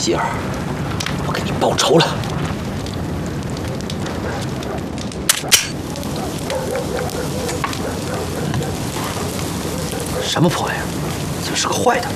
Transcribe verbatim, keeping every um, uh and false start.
希儿，我给你报仇了。什么破玩意儿？怎么是个坏的？